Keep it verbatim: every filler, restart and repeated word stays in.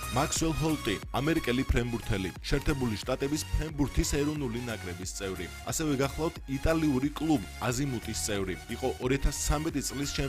მაქსველ ჰოლტი, ამერიკელი ფრენბურთელი, შეერთებული შტატების ფრენბურთის ეროვნული ნაკრების წევრი. ასევე გახლავთ იტალიური კლუბ აზიმუტის წევრი. იყო ორი ათას ცხრამეტი წლის